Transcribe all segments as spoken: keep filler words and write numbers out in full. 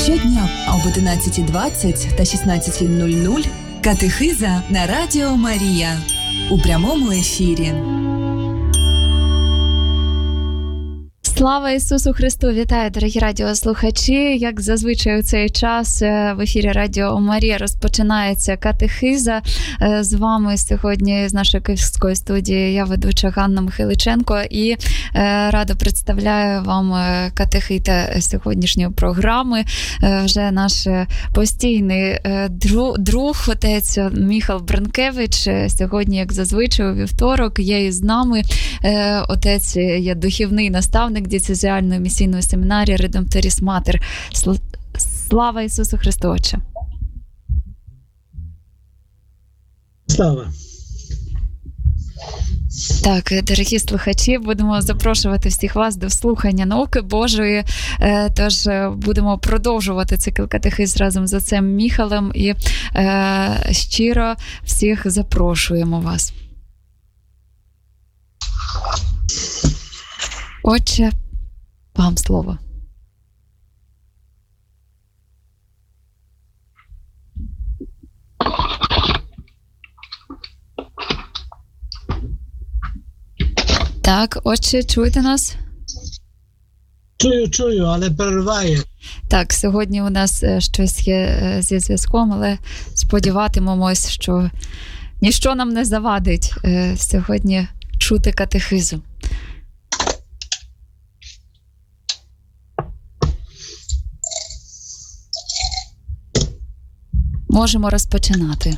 Щодня об одинадцятій двадцять та шістнадцятій нуль нуль катехиза на Радіо Марія у прямому ефірі. Слава Ісусу Христу! Вітаю, дорогі радіослухачі! Як зазвичай у цей час в ефірі Радіо Марія розпочинається катехиза. З вами сьогодні з нашої київської студії я ведуча Ганна Михайличенко і радо представляю вам катехита сьогоднішньої програми. Вже наш постійний друг, отець Міхал Бранкевич. Сьогодні, як зазвичай, у вівторок є із нами. Отець є духовний наставник дієцезіальної місійної семінарії Редемторіс Матер. Слава Ісусу Христу, Отче! Слава! Так, дорогі слухачі, будемо запрошувати всіх вас до слухання науки Божої, тож будемо продовжувати цикл катехиз разом з отцем Міхалем і щиро всіх запрошуємо вас. Отче, вам слово. Так, отче, чуєте нас? Чую, чую, але перериває. Так, сьогодні у нас щось є зі зв'язком, але сподіватимемось, що ніщо нам не завадить сьогодні чути катехизу. Можемо розпочинати.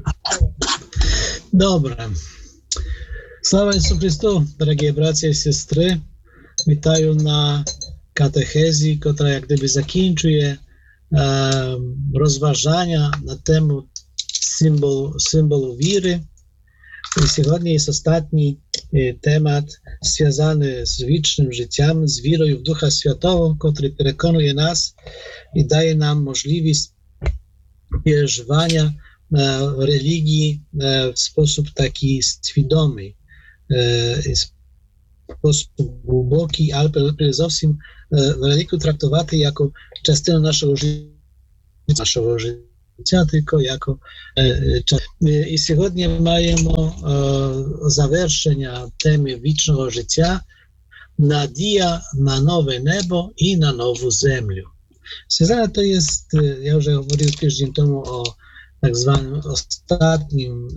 Добре. Слава Ісусу Христу, дорогі браті і сестри. Вітаю на катехезі, котра як гdyby закінчує е, розважання на тему символу, символу віри. І сьогодні є останній е, темат, зв'язаний з вічним життям, з вірою в Духа Святого, котрий переконує нас і дає нам можливість переживання е, релігії е, в спосіб такий свідомий, е, в спосіб глибокий, але перед зовсім е, релігію трактувати як частину нашого життя, нашого життя, тільки як е, е, і сьогодні маємо е, завершення теми вічного життя, надія на нове небо і на нову землю. Зв'язане to jest, ja już mówiłem tydzień temu o tak zwanym ostatnim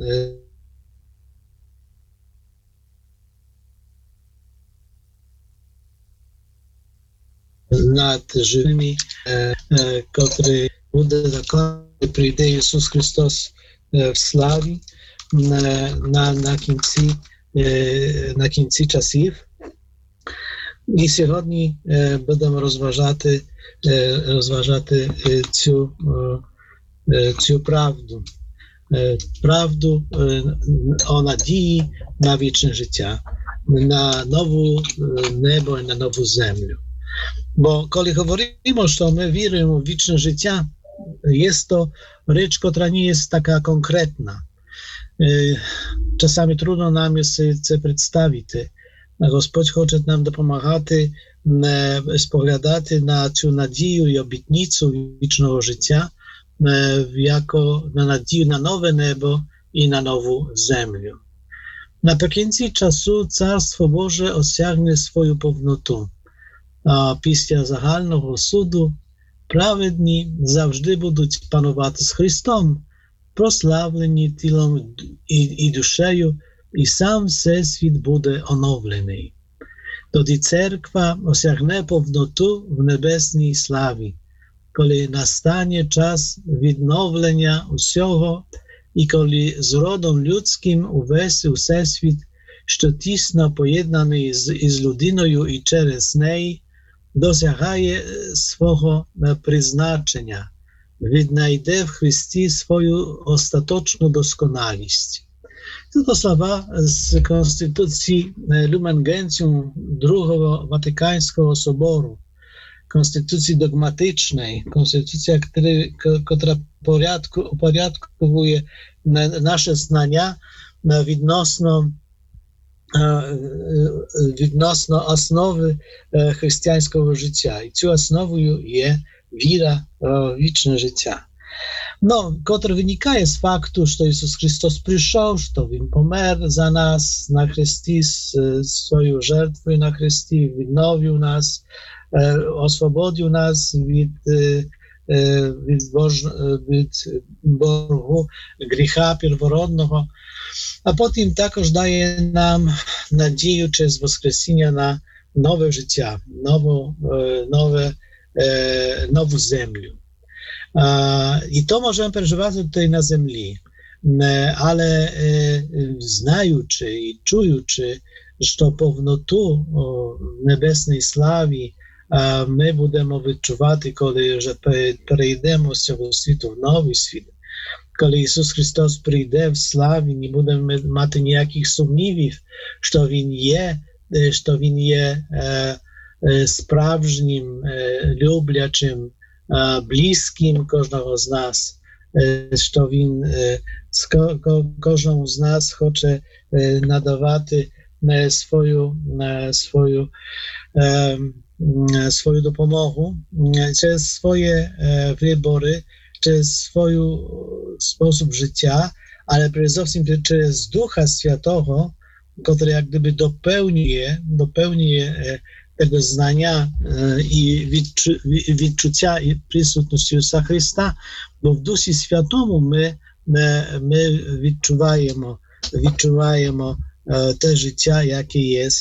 nad żywymi, który będzie zakończony, przyjdzie Jezus Chrystus w sławie na, na końcu na końcu czasów. І сьогодні е, будемо розважати, е, розважати е, цю, е, цю правду. Е, правду е, о надії на вічне життя, на нове небо і на нову землю. Бо коли говоримо, що ми віримо в вічне життя, є то річ, котра не є така конкретна. Е, часами трудно нам це представити. Господь хоче нам допомагати споглядати на цю надію і обітницю вічного життя, як на надію на нове небо і на нову землю. Наприкінці часу Царство Боже осягне свою повноту, а після загального суду праведні завжди будуть панувати з Христом, прославлені тілом і, і душею, і сам всесвіт буде оновлений. Тоді церква осягне повноту в небесній славі, коли настане час відновлення усього, і коли з родом людським увесь всесвіт, що тісно поєднаний з, із людиною і через неї, досягає свого призначення, віднайде в Христі свою остаточну досконалість. Są to słowa z konstytucji Lumen Gentium Другого Watykańskiego Soboru, konstytucji dogmatycznej, konstytucja, który, która porядку, uporядковує nasze znania відносно, відносно основи християнського життя. І цю основою є віра в вічне життя. No, котре виникає з факту, що Ісус Христос прийшов, що Він помер за нас на хресті, свою жертвою на хресті, відновив нас, освободив нас від, від, Бож, від боргу гріха первородного, а потім також дає нам надію через воскресіння на нове життя, нову, нове, нову землю. Uh, I to możemy przeżywać tutaj na ziemi, ale znaючи i czuючи, що повноту небесної слави ми будемо відчувати, коли вже перейдемо з цього світу в новий світ. Коли Ісус Христос прийде в славі, не будемо мати ніяких сумнівів, що Він є, що Він є справжнім, люблячим, близьким кожного з нас, що Він кожному з нас хоче надавати свою, свою, свою допомогу через swoje wybory, через swój sposób życia, ale przede wszystkim przez Ducha Świętego, który jak gdyby dopełniuje, dopełniuje tego znania i відчуття і присутності Ісуса Христа, бо в Дусі Святому ми, ми, ми відчуваємо, відчуваємо те життя, яке є,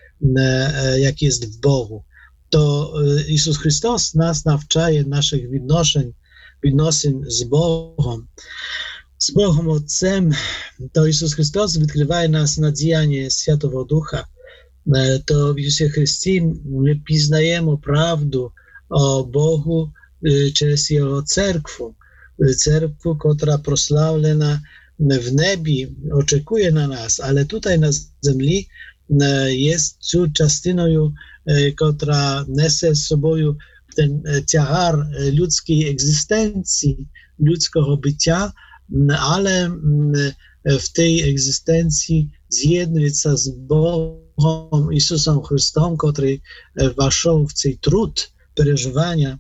яке є в Богу. То Ісус Христос нас навчає наших відношень, відносин з Богом, з Богом Отцем. То Ісус Христос відкриває нас на діяння Святого Духа. То в Ісусі Христі ми пізнаємо правду о Богу через Його церкву. Церкву, котра прославлена в небі, очікує на нас, але тут на землі є цю частиною, котра несе з собою ten тягар людської екзистенції, людського биття, але в тій екзистенції з'єднується з Богом Ісусом Христом, котрий війшов в цей труд переживання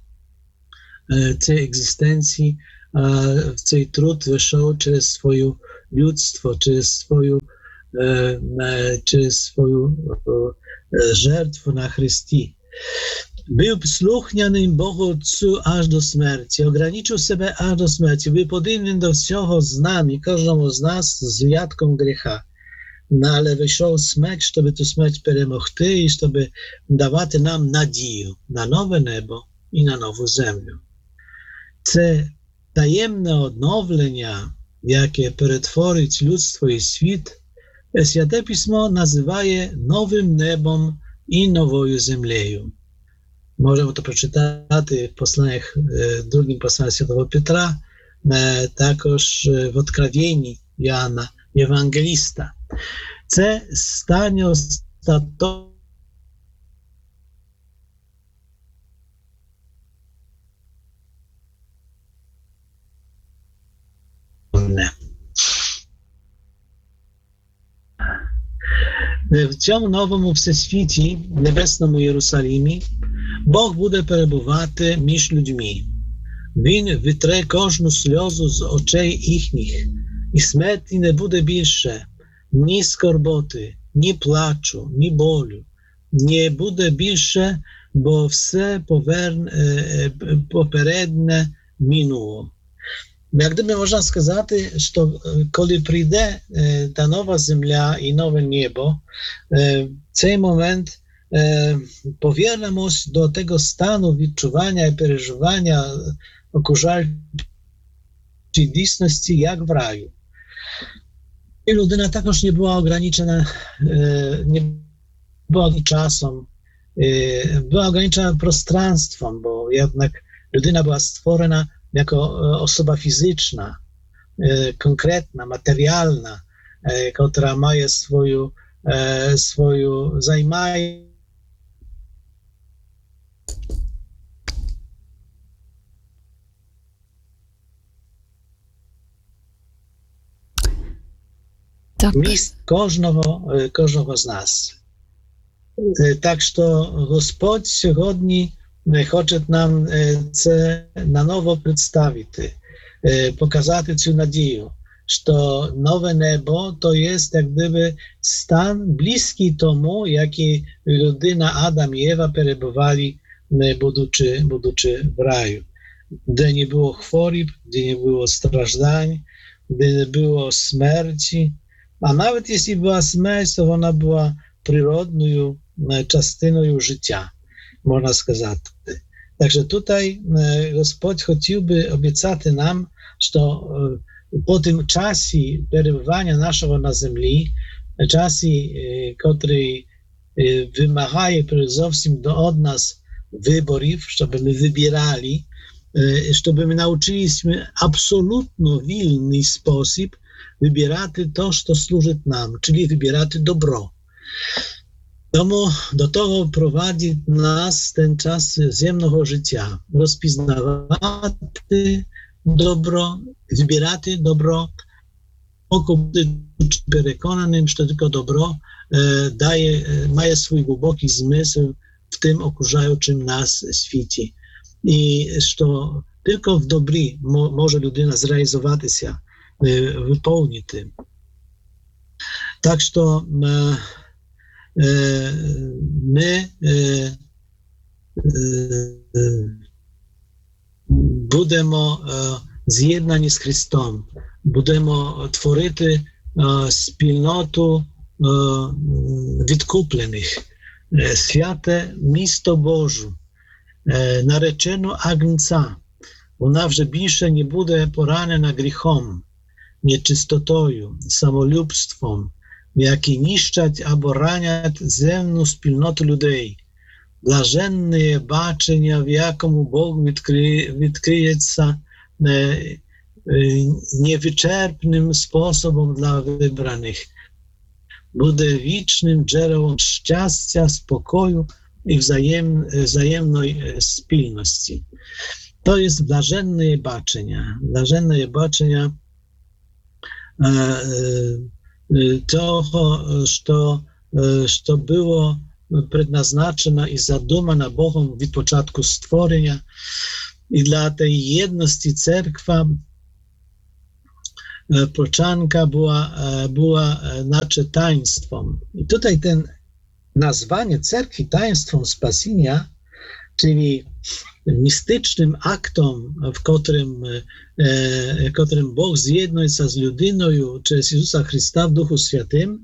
цієї екзистенції, в цей труд вийшов через своє людство, через свою, через свою жертву на Христі. Był слухняним Богу Отцю аж до смерті, ограничив себе аж до смерті, був подібним до всього з нами, кожному з нас з винятком гріха. Але вийшов смерть, щоб ту смерть перемогти і щоб давати нам надію на нове небо і на нову землю. Це таємне оновлення, яке перетворить людство і світ, Святе Письмо називає новим небом і новою землею. Можемо то прочитати в посланнях, другим посланням Святого Петра, також в Откровенні Іоанна, Євангеліста. Це стане остаточне. В цьому новому всесвіті, небесному Єрусалимі, Бог буде перебувати між людьми. Він витре кожну сльозу з очей їхніх, і смерті не буде більше, ні скорботи, ні плачу, ні болю. Не буде більше, бо все поверне, попередне минуло. Як гdyby можна сказати, що коли прийде та нова земля і нове небо, в цей момент powiernamos do tego stanu відчування і переживання окружаючої дійсності, як в раю. І людина також не була ограничена, не була czasem, była ograniczona пространством, bo jednak людина była stworzona jako osoba fizyczna, konkretna, materialna, która ma swoją, swoją zajmuje. Так. Місць кожного, кожного з нас. Так що Господь сьогодні хоче нам це наново представити, показати цю надію, що нове небо то є, як гdyby, стан близький тому, який людина, Адам і Ева перебували, будучи, будучи в раю. Де не było chworób, gdzie nie było stражdań, gdzie nie było śmierci, a nawet jeśli była śmierć, to ona była przyrodną частиною życia, można сказати. Także tutaj Господь хотів obiecać nam, że po tym czasie przebywania naszego na ziemi, czasie, który wymagaje przede wszystkim od nas wyborów, żeby my wybierali, żeby my nauczyliśmy absolutnie wolny sposób wybierać to, co służy nam, czyli wybierać dobro. Tomu do tego prowadzi nas ten czas ziemnego życia. Rozpoznawać dobro, wybierać dobro, być przekonanym, że tylko dobro daje, ma swój głęboki zmysł w tym okurzającym nas świecie. I że tylko w dobry mo, może ludyna zrealizować się, wypełnić tym. Tak, że my будемо з'єднані з Христом, будемо творити спільноту відкуплених, святе місто Божу, наречену Агнця. Вона вже більше не буде поранена гріхом, нечистотою, самолюбством, які нищать або ранять земну спільноту людей. Блаженне бачення, в якому Бог відкриє, відкриється невичерпним способом для вибраних. Буде вічним джерелом щастя, спокою і взаєм, взаємної спільності. To jest blażenne baczenia, blażenne baczenia того, що, що було предназначено і задумано Богом від початку створення. І для тієї єдності церква почанка була, була наче таїнством. І тут ten nazwanie cerkwi taństwem spasienia, czyli mistycznym aktom, w którym, w którym Bóg zjednoczył się z ludyną przez Jezusa Chrysta w Duchu Świętym,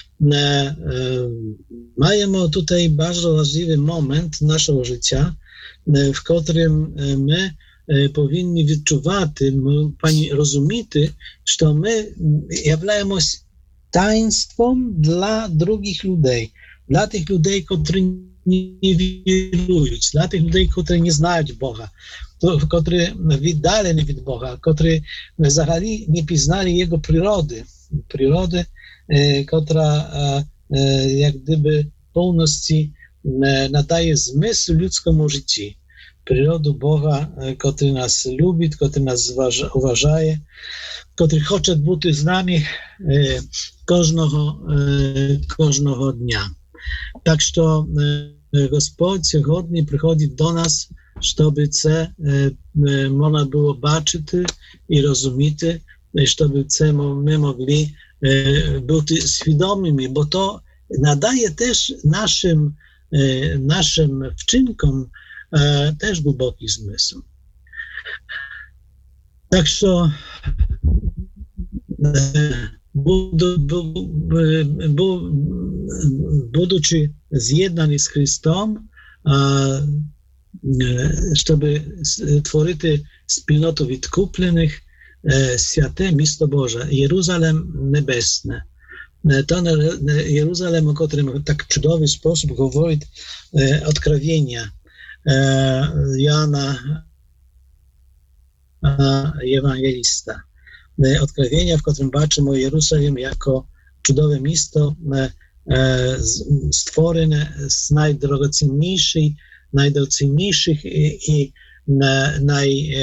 mamy tutaj bardzo ważny moment naszego życia, w którym my powinni wyczuwać, pani rozumieć, że my jawляємо taństwem dla drugich ludzi, dla tych ludzi, którzy nie wierują, dla tych ludzi, którzy nie znają Boga, którzy wydaleni od Boga, którzy zagali nie poznali Jego przyrody, przyrody, która jak gdyby w pełności nadaje zmysł ludzkiemu życiu. Przyrodu Boga, który nas lubi, który nas uważa, który chce być z nami każdego, każdego dnia. Tak, że Господь сьогодні приходить до нас, щоб це можна було бачити і розуміти, щоб це ми могли бути свідомими, бо то надає теж нашим, нашим вчинкам теж глибокий змисл. Так що буду, бу, бу, будучи з'єднані з Христом, щоб творити спільноту відкуплених, святе місто Боже, Єрусалим Небесне. To Jeruzalem, o którym tak cudowny sposób mówi odkrywienia Jana Ewangelista. Odkrywienia, w którym baczymy Jeruzalem jako cudowne miasto stworzone z najdrogocenniejszych, najdrogocenniejszych i naj,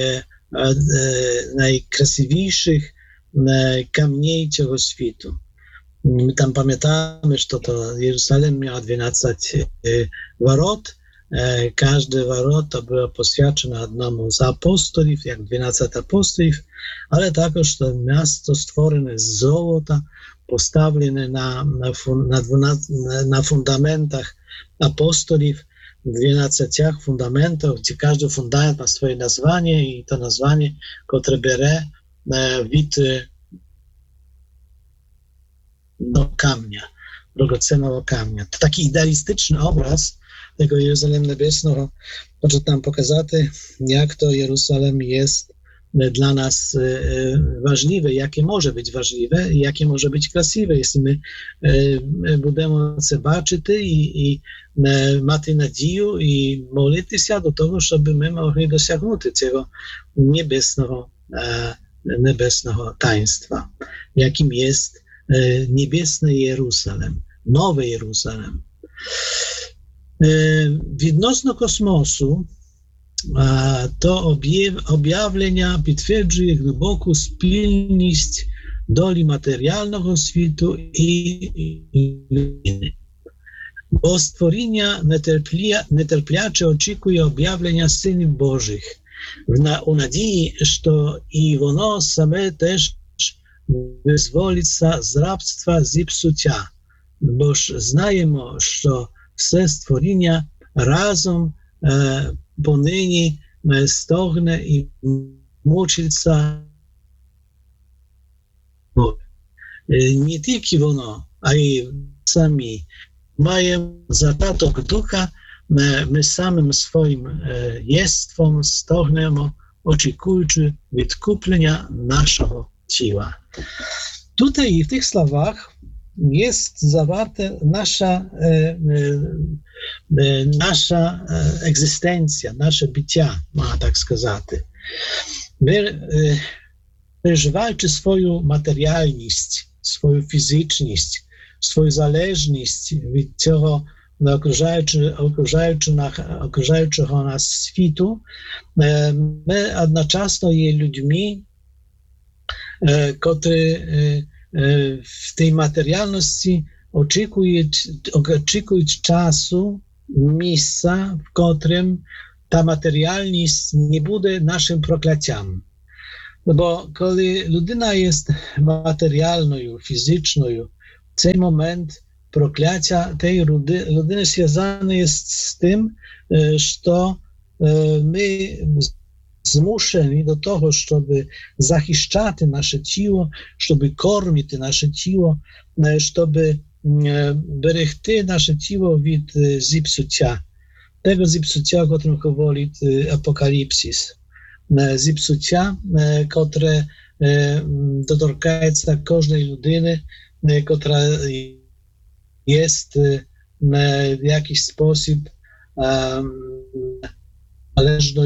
najkrasiwniejszych kamieni tego świata. My tam pamiętamy, że to Jeruzalem miał dwanaście ворот, Każde warota była poświadczona одному z apostolów, jak dwanaście apostolów, ale także to miasto stworzone z złota, postawione na, na, na, dwunastu, na fundamentach apostolów, dwunastu fundamentach, gdzie każdy fundament ma swoje nazwanie i to nazwanie, które bierze wid do kamienia, drogocennego kamienia. To taki idealistyczny obraz tego Jeruzalem Niebiesnego, może tam pokazać, jak to Jeruzalem jest dla nas ważliwe, jakie może być ważliwe i jakie może być krasiwe, jeśli my będziemy zobaczyć i, i mati nadzieję i modlić się do tego, żeby my mogli dosięgnąć tego niebiesnego, niebiesnego taństwa, jakim jest niebiesny Jeruzalem, nowy Jeruzalem. Відносно космосу, то об'явлення підтверджує глибоку спільність долі матеріального світу і людини. Бо створіння нетерпляче очікує об'явлення синів Божих, у надії, що і воно саме теж визволиться з рабства зіпсуття. Бо ж знаємо, що все створіння разом е, понині е, стогне і мучиться. Е, не тільки воно, а й самі маємо задаток духа, ми, ми самим своїм е, єством стогнемо, очікуючи відкуплення нашого тіла. Тут і в тих словах jest zawarte nasza, e, e, nasza egzystencja, nasze bycia, można tak сказать. My e, przeżywając swoją materialność, swoją fizyczność, swoją zależność od tego okrużającego nas światu, e, my jednocześnie je ludźmi, e, którzy w tej materialności oczekując, oczekując czasu, miejsca, w którym ta materialność nie będzie naszym prokletiem. No bo kiedy ludyna jest materialną, fizyczną, w ten moment proklecia tej ludyny związane jest z tym, że my zmuszeni do tego, żeby zachiszczać nasze ciało, żeby kormić nasze ciało, żeby berechty nasze ciało od zipsucia. Tego zipsucia, o którym mówi Apokalipsis. Zipsucia, które dotyka każdej ludyny, która jest w jakiś sposób zależną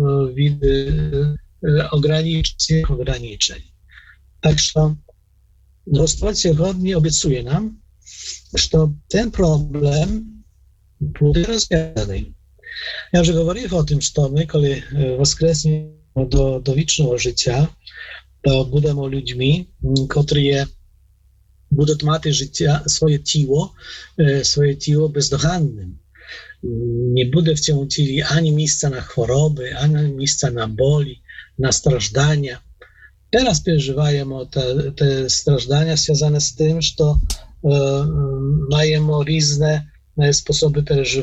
od ograniczeń. ograniczeń. Także Rozpłacie Godnie obiecuje nam, że ten problem będzie rozwiązany. Ja już mówiłem o tym, że my, kiedy woskresniemy do, do wiecznego życia, to będziemy ludźmi, którzy będą mieć życie, swoje ciało, swoje ciało bezdogannym. Nie będzie w tym ciele ani miejsca na choroby, ani miejsca na boli, na strażdania. Teraz przeżywamy te, te strażdania związane z tym, że e, mamy różne sposoby przeżywania.